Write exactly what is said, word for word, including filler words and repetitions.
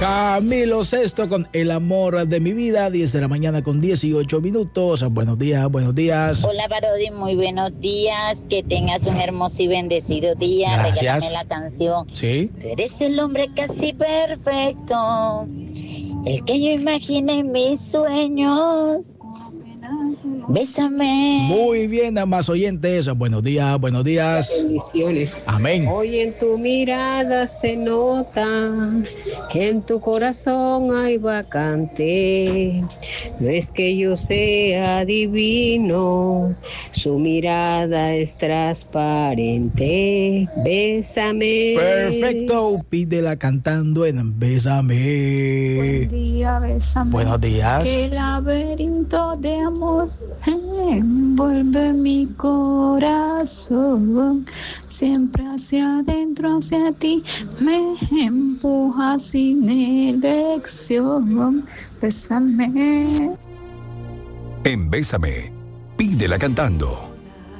Camilo Sesto con El amor de mi vida, diez de la mañana con dieciocho minutos. Buenos días, buenos días. Hola, Parodi, muy buenos días. Que tengas un hermoso y bendecido día. Gracias. Regálame la canción. Sí. Tú eres el hombre casi perfecto, el que yo imaginé en mis sueños. Bésame. Muy bien, a más oyentes. Buenos días, buenos días. Bendiciones. Amén. Hoy en tu mirada se nota que en tu corazón hay vacante. No es que yo sea divino, su mirada es transparente. Bésame. Perfecto, pídela cantando en Bésame. Buen día, bésame. Buenos días. Qué laberinto de amor envuelve mi corazón. Siempre hacia adentro, hacia ti, me empuja sin elección. Bésame. En Bésame, pídela cantando.